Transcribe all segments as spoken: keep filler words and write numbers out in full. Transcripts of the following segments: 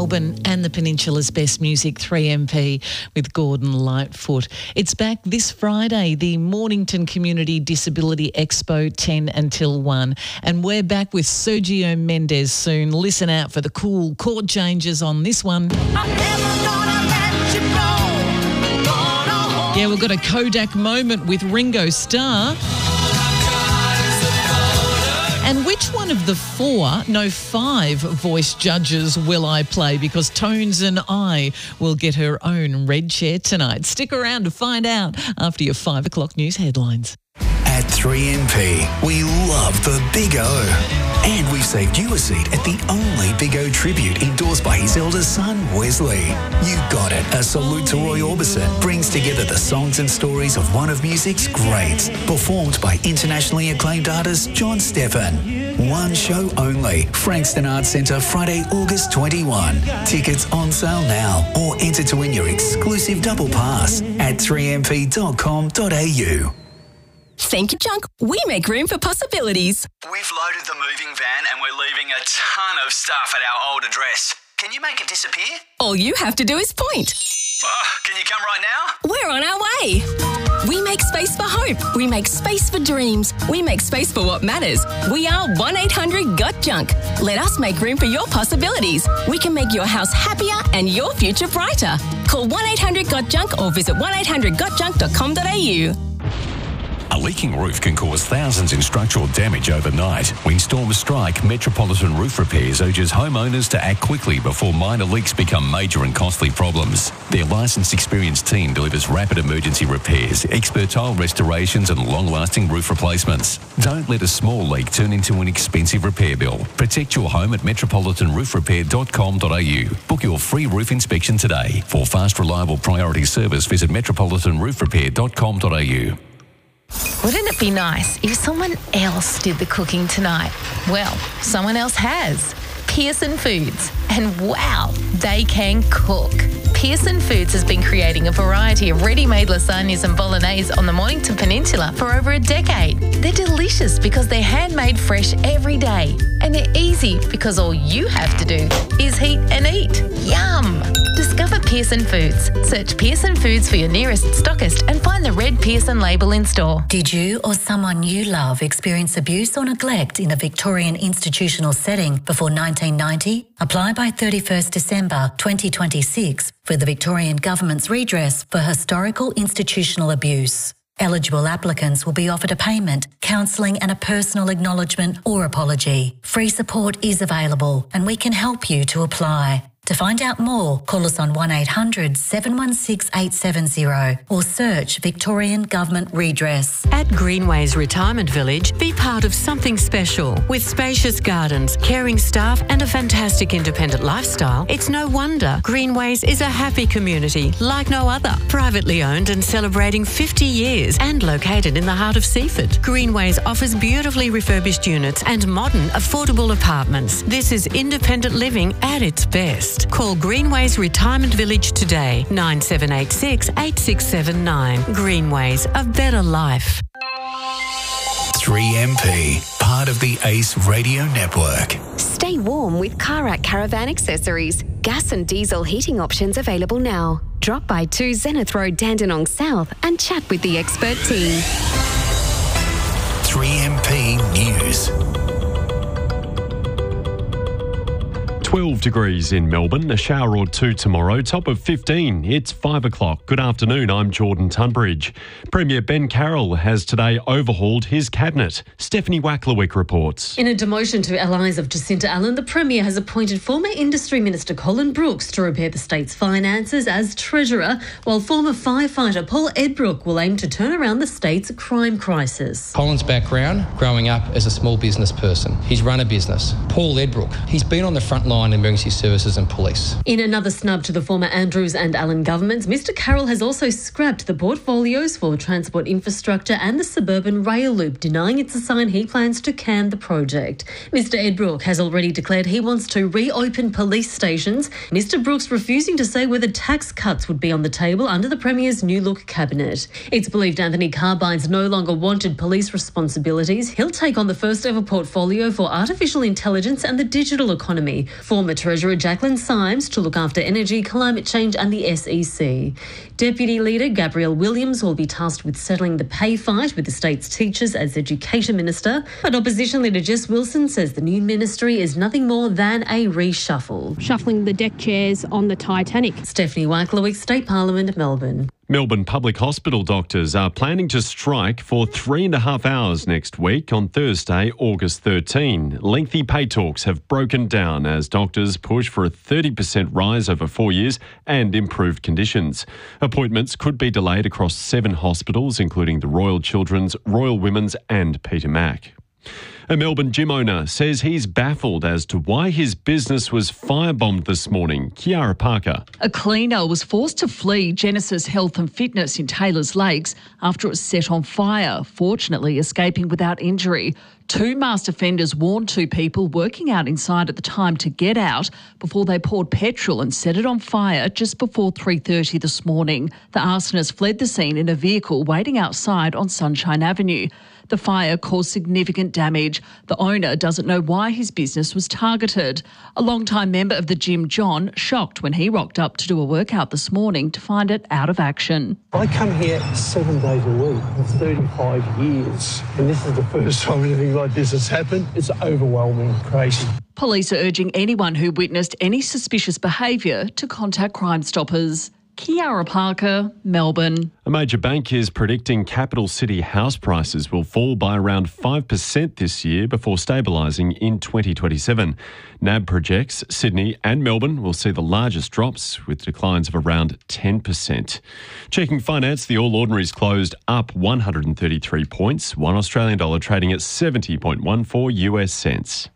Melbourne and the Peninsula's best music, three M P with Gordon Lightfoot. It's back this Friday, the Mornington Community Disability Expo, ten until one. And we're back with Sergio Mendes soon. Listen out for the cool chord changes on this one. Yeah, we've got a Kodak moment with Ringo Starr. And which one of the four, no five voice judges will I play? Because Tones and I will get her own red chair tonight. Stick around to find out after your five o'clock news headlines. At three M P, we love the Big O. And we've saved you a seat at the only Big O tribute endorsed by his eldest son, Wesley. You got it. A salute to Roy Orbison brings together the songs and stories of one of music's greats, performed by internationally acclaimed artist John Stephan. One show only. Frankston Arts Centre, Friday, August twenty-first. Tickets on sale now, or enter to win your exclusive double pass at three m p dot com dot a u. Thank you, Junk. We make room for possibilities. We've loaded the moving van and we're leaving a ton of stuff at our old address. Can you make it disappear? All you have to do is point. Oh, can you come right now? We're on our way. We make space for hope. We make space for dreams. We make space for what matters. We are one eight hundred got junk. Let us make room for your possibilities. We can make your house happier and your future brighter. Call one eight hundred got junk or visit one eight hundred got junk dot com dot a u. A leaking roof can cause thousands in structural damage overnight. When storms strike, Metropolitan Roof Repairs urges homeowners to act quickly before minor leaks become major and costly problems. Their licensed, experienced team delivers rapid emergency repairs, expert tile restorations and long-lasting roof replacements. Don't let a small leak turn into an expensive repair bill. Protect your home at metropolitan roof repair dot com dot a u. Book your free roof inspection today. For fast, reliable priority service, visit metropolitan roof repair dot com dot a u. Wouldn't it be nice if someone else did the cooking tonight? Well, someone else has. Pearson Foods. And wow, they can cook. Pearson Foods has been creating a variety of ready-made lasagnas and bolognese on the Mornington Peninsula for over a decade. They're delicious because they're handmade fresh every day. And they're easy because all you have to do is heat and eat. Yum! Discover Pearson Foods. Search Pearson Foods for your nearest stockist and find the red Pearson label in store. Did you or someone you love experience abuse or neglect in a Victorian institutional setting before nineteen ninety? Apply by thirty-first December twenty twenty-six for the Victorian Government's redress for historical institutional abuse. Eligible applicants will be offered a payment, counselling and a personal acknowledgement or apology. Free support is available and we can help you to apply. To find out more, call us on one eight hundred seven one six eight seven zero or search Victorian Government Redress. At Greenways Retirement Village, be part of something special. With spacious gardens, caring staff and a fantastic independent lifestyle, it's no wonder Greenways is a happy community like no other. Privately owned and celebrating fifty years and located in the heart of Seaford. Greenways offers beautifully refurbished units and modern, affordable apartments. This is independent living at its best. Call Greenways Retirement Village today, nine seven eight six eight six seven nine. Greenways, a better life. three M P, part of the Ace Radio Network. Stay warm with Karak Caravan Accessories. Gas and diesel heating options available now. Drop by two Zenith Road, Dandenong South and chat with the expert team. three M P News. twelve degrees in Melbourne, a shower or two tomorrow, top of fifteen. It's five o'clock. Good afternoon, I'm Jordan Tunbridge. Premier Ben Carroll has today overhauled his cabinet. Stephanie Wacklewick reports. In a demotion to allies of Jacinta Allen, the Premier has appointed former Industry Minister Colin Brooks to repair the state's finances as Treasurer, while former firefighter Paul Edbrook will aim to turn around the state's crime crisis. Colin's background, growing up as a small business person. He's run a business. Paul Edbrook, he's been on the front line in emergency services and police. In another snub to the former Andrews and Allen governments, Mr Carroll has also scrapped the portfolios for transport infrastructure and the suburban rail loop, denying it's a sign he plans to can the project. Mr Edbrook has already declared he wants to reopen police stations. Mr Brooks refusing to say whether tax cuts would be on the table under the Premier's New Look cabinet. It's believed Anthony Carbine's no longer wanted police responsibilities. He'll take on the first ever portfolio for artificial intelligence and the digital economy. Former Treasurer Jacqueline Symes to look after energy, climate change and the S E C. Deputy Leader Gabrielle Williams will be tasked with settling the pay fight with the state's teachers as Education Minister. But Opposition Leader Jess Wilson says the new ministry is nothing more than a reshuffle. Shuffling the deck chairs on the Titanic. Stephanie Waiklowick, State Parliament, Melbourne. Melbourne Public Hospital doctors are planning to strike for three and a half hours next week on Thursday, August thirteenth. Lengthy pay talks have broken down as doctors push for a thirty percent rise over four years and improved conditions. Appointments could be delayed across seven hospitals, including the Royal Children's, Royal Women's and Peter Mac. A Melbourne gym owner says he's baffled as to why his business was firebombed this morning. Kiara Parker. A cleaner was forced to flee Genesis Health and Fitness in Taylors Lakes after it was set on fire, fortunately escaping without injury. Two masked offenders warned two people working out inside at the time to get out before they poured petrol and set it on fire just before three thirty this morning. The arsonist fled the scene in a vehicle waiting outside on Sunshine Avenue. The fire caused significant damage. The owner doesn't know why his business was targeted. A long-time member of the gym, John, shocked when he rocked up to do a workout this morning to find it out of action. I come here seven days a week for thirty-five years, and this is the first time anything like this has happened. It's overwhelming, crazy. Police are urging anyone who witnessed any suspicious behaviour to contact Crime Stoppers. Kiara Parker, Melbourne. A major bank is predicting capital city house prices will fall by around five percent this year before stabilising in twenty twenty-seven. N A B projects Sydney and Melbourne will see the largest drops, with declines of around ten percent. Checking finance, the All Ordinaries closed up one hundred thirty-three points, one Australian dollar trading at seventy point one four U S cents.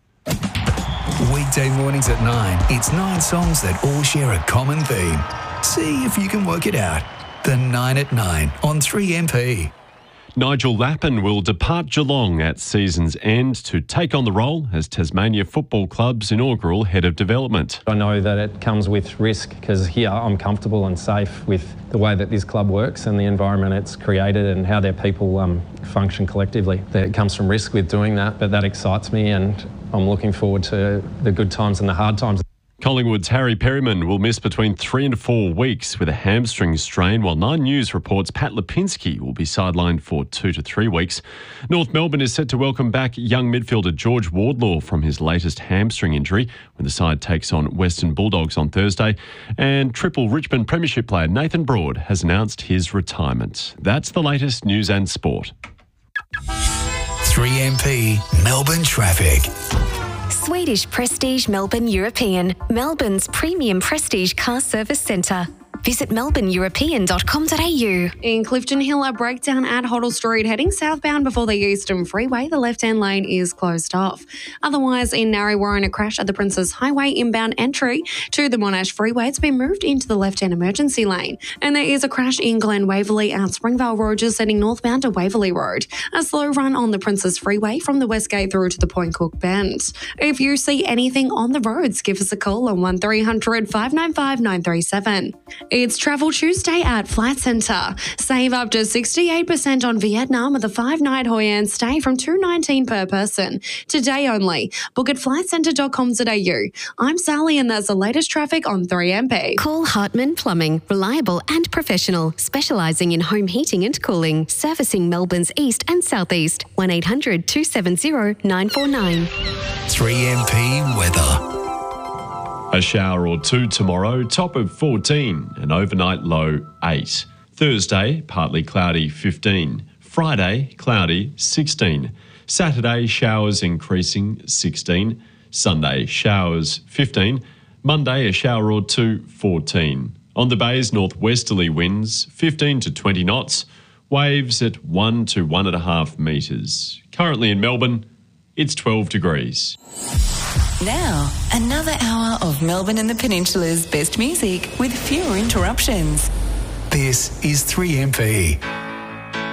Weekday mornings at nine, it's nine songs that all share a common theme. See if you can work it out. The nine at nine on three M P. Nigel Lappin will depart Geelong at season's end to take on the role as Tasmania Football Club's inaugural Head of Development. I know that it comes with risk because here I'm comfortable and safe with the way that this club works and the environment it's created and how their people um, function collectively. There comes some risk with doing that, but that excites me and I'm looking forward to the good times and the hard times. Collingwood's Harry Perryman will miss between three and four weeks with a hamstring strain, while Nine News reports Pat Lipinski will be sidelined for two to three weeks. North Melbourne is set to welcome back young midfielder George Wardlaw from his latest hamstring injury when the side takes on Western Bulldogs on Thursday. And triple Richmond Premiership player Nathan Broad has announced his retirement. That's the latest news and sport. three M P Melbourne traffic. Swedish Prestige Melbourne European, Melbourne's premium prestige car service centre. Visit melbourne european dot com dot a u. In Clifton Hill, a breakdown at Hoddle Street heading southbound before the Euston Freeway. The left-hand lane is closed off. Otherwise, in Narre Warren, a crash at the Princes Highway inbound entry to the Monash Freeway. It's been moved into the left-hand emergency lane. And there is a crash in Glen Waverley at Springvale Road, just heading northbound to Waverley Road. A slow run on the Princes Freeway from the Westgate through to the Point Cook Bend. If you see anything on the roads, give us a call on one three hundred, five nine five, nine three seven. It's Travel Tuesday at Flight Centre. Save up to sixty-eight percent on Vietnam with a five-night Hoi An stay from two hundred nineteen dollars per person. Today only. Book at flight centre dot com dot a u. I'm Sally and that's the latest traffic on three M P. Call Hartman Plumbing, reliable and professional, specialising in home heating and cooling, servicing Melbourne's east and southeast. one eight hundred, two seven zero, nine four nine. three M P weather. A shower or two tomorrow, top of fourteen, an overnight low eight. Thursday, partly cloudy, fifteen. Friday, cloudy, sixteen. Saturday, showers increasing, sixteen. Sunday, showers, fifteen. Monday, a shower or two, fourteen. On the bays, northwesterly winds, fifteen to twenty knots. Waves at one to one and a half metres. Currently in Melbourne, it's twelve degrees. Now, another hour of Melbourne and the Peninsula's best music with fewer interruptions. This is three M P.